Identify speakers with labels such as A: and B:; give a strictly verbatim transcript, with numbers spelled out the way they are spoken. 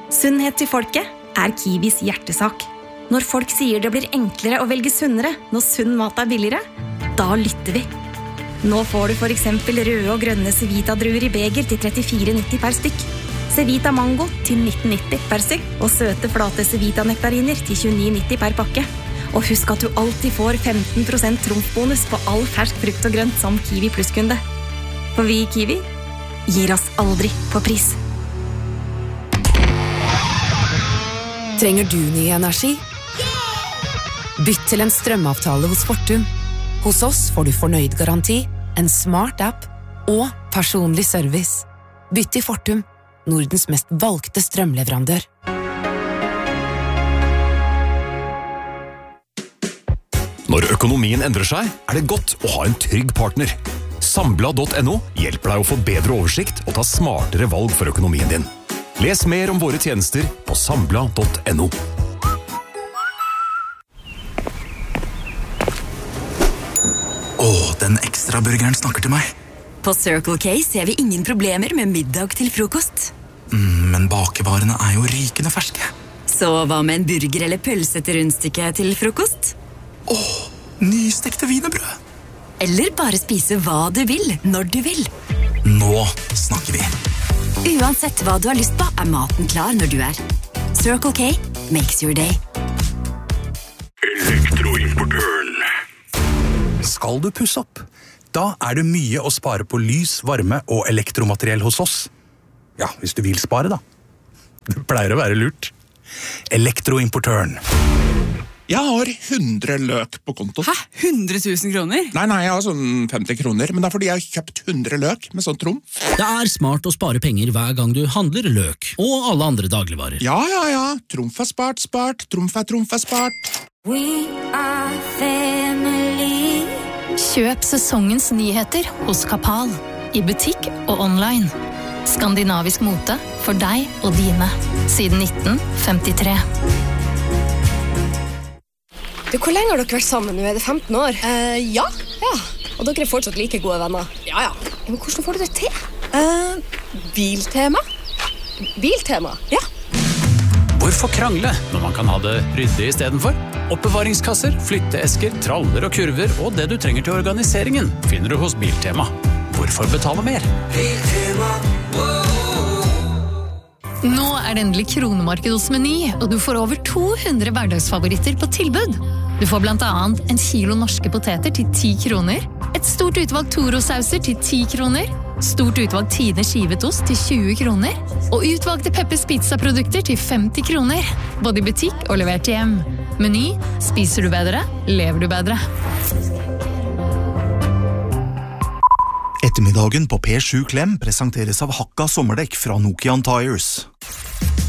A: Sunnhet til folket er Kiwis hjertesak. Når folk sier det blir enklere å velge sunnere når sunn mat er billigere, da lytter vi. Nå får du for eksempel røde og grønne Cevita-druer i beger til trettifire nitti per stykk. Cevita Mango til nitten nitti per stykk, og søte flate Cevita-nektariner til tjueni nitti per pakke. Og husk at du alltid får femten prosent trumfbonus på all fersk frukt og grønt som Kiwi Plus-kunde. For vi i Kiwi gir oss aldri på pris.
B: Trenger du ny energi? Bytt til en strømavtale hos Fortum. Hos oss får du fornøyd garanti, en smart app og personlig service. Bytt til Fortum, Nordens mest valgte strømleverandør.
C: Når økonomien endrer seg, er det godt å ha en trygg partner. Sambla punktum no hjelper deg å få bedre oversikt og ta smartere valg for økonomien din. Les mer om våre tjenester på sambla punktum no.
D: Åh, den ekstra burgeren snakker til meg.
E: På Circle K ser vi ingen problemer med middag til frokost.
D: Mm, men bakevarene er jo rykende ferske.
E: Så hva med en burger eller pølse til rundstykke til frokost?
D: Åh, nystekte wienerbrød.
E: Eller bare spise hva du vil, når du vil.
D: Nå snakker vi.
E: Uansett hva du har lyst på, er maten klar når du er. Circle K makes your day.
F: Elektroimportøren.
D: Skal du pusse opp? Da er det mye å spare på lys, varme og elektromateriell hos oss. Ja, hvis du vil spare da. Det pleier å være lurt. Elektroimportøren.
F: Jeg har hundre løk på konto.
G: Hæ? hundre tusen kroner?
F: Nei, nei, jeg har sånn femti kroner, men det er fordi jeg har kjøpt hundre løk med sånn trumf.
H: Det er smart å spare penger hver gang du handler løk, og alle andre dagligvarer.
F: Ja, ja, ja. Trumf er spart, spart. Trumf er trumf er spart.
I: We are family.
J: Kjøp sesongens nyheter hos Kapal, i butikk og online. Skandinavisk mote for deg og dine, siden nitten femtitre.
K: Du, hvor lenge har dere vært sammen nå? Er det femten år?
L: Uh, ja.
K: Ja. Og dere er fortsatt like gode venner?
L: Ja, ja.
K: Men hvordan får du det til?
L: Uh, biltema.
K: Biltema?
L: Ja.
H: Hvorfor krangle når man kan ha det ryddig i stedet for? Oppbevaringskasser, flytteesker, traller og kurver og det du trenger til organiseringen finner du hos Biltema. Hvorfor betale mer? Biltema.
J: Nå er det endelig kronemarked hos Meny, og du får over to hundre hverdagsfavoritter på tilbud. Du får blant annet en kilo norske poteter til ti kroner, et stort utvalg Toro-sauser til ti kroner, stort utvalg Tine skivet ost til tjue kroner, og utvalgte Peppers Pizza-produkter til femti kroner, både i butikk og levert hjem. Meny, spiser du bedre, lever du bedre.
M: Ettermiddagen på P sju Klem presenteres av Hakka sommerdekk fra Nokian Tires.